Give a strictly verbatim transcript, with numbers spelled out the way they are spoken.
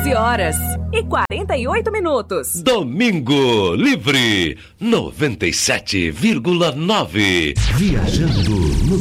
doze horas e quarenta e oito minutos. Domingo Livre noventa e sete vírgula nove. Viajando no